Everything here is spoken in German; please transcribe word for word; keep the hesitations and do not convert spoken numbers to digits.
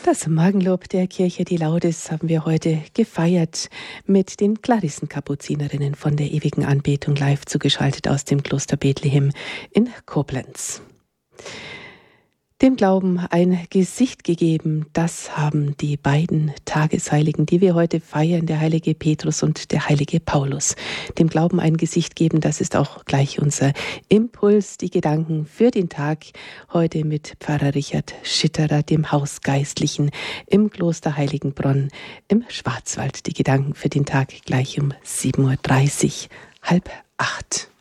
Das Morgenlob der Kirche, die Laudes, haben wir heute gefeiert mit den Klarissenkapuzinerinnen von der ewigen Anbetung, live zugeschaltet aus dem Kloster Bethlehem in Koblenz. Dem Glauben ein Gesicht gegeben, das haben die beiden Tagesheiligen, die wir heute feiern, der heilige Petrus und der heilige Paulus. Dem Glauben ein Gesicht geben, das ist auch gleich unser Impuls, die Gedanken für den Tag. Heute mit Pfarrer Richard Schitterer, dem Hausgeistlichen im Kloster Heiligenbronn im Schwarzwald. Die Gedanken für den Tag gleich um sieben Uhr dreißig, halb acht.